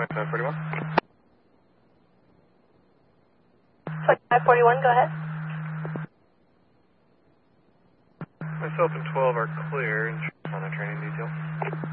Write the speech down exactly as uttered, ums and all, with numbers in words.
twenty-five forty-one. twenty-five forty-one, go ahead. Myself and twelve are clear and on a training detail.